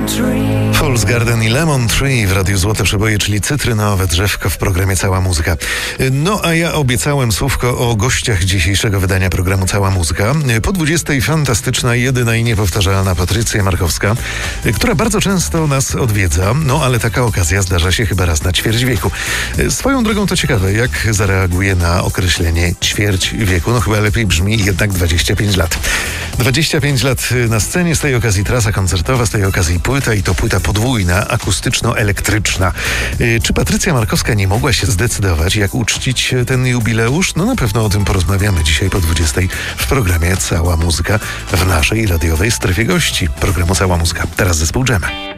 Fool's Garden i Lemon Tree w Radiu Złote Przeboje, czyli cytrynowe drzewko w programie Cała Muzyka. No a ja obiecałem słówko o gościach dzisiejszego wydania programu Cała Muzyka. Po 20 fantastyczna, jedyna i niepowtarzalna Patrycja Markowska, która bardzo często nas odwiedza, no ale taka okazja zdarza się chyba raz na ćwierć wieku. Swoją drogą to ciekawe, jak zareaguje na określenie ćwierć wieku. No chyba lepiej brzmi jednak 25 lat. 25 lat na scenie, z tej okazji trasa koncertowa, z tej okazji płyta i to płyta podwójna, akustyczno-elektryczna. Czy Patrycja Markowska nie mogła się zdecydować, jak uczcić ten jubileusz? No na pewno o tym porozmawiamy dzisiaj po 20 w programie Cała Muzyka w naszej radiowej strefie gości programu Cała Muzyka. Teraz zespół Dżemy.